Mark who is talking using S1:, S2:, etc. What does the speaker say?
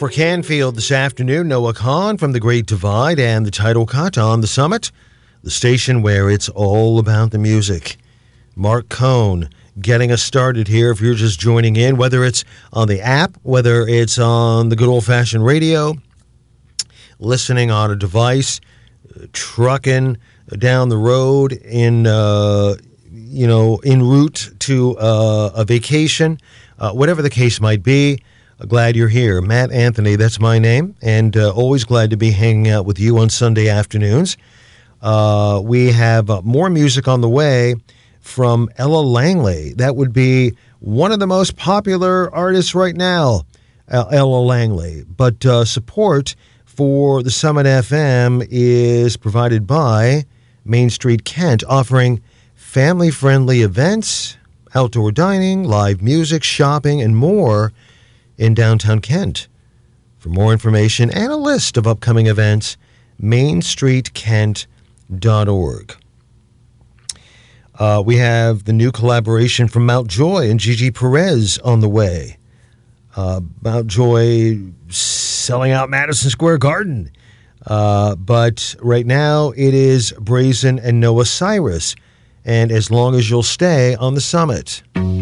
S1: For Canfield this afternoon, Noah Kahn from The Great Divide and the title cut on The Summit, the station where it's all about the music. Mark Cohn getting us started here if you're just joining in, whether it's on the app, whether it's on the good old-fashioned radio, listening on a device, trucking down the road en route to a vacation, whatever the case might be. Glad you're here. Matt Anthony, that's my name, and always glad to be hanging out with you on Sunday afternoons. We have more music on the way from Ella Langley. That would be one of the most popular artists right now, Ella Langley. But support for the Summit FM is provided by Main Street Kent, offering family-friendly events, outdoor dining, live music, shopping, and more in downtown Kent. For more information and a list of upcoming events, mainstreetkent.org. We have the new collaboration from Mount Joy and Gigi Perez on the way. Mount Joy selling out Madison Square Garden. But right now it is Brazen and Noah Cyrus. And As Long as You'll Stay on the Summit.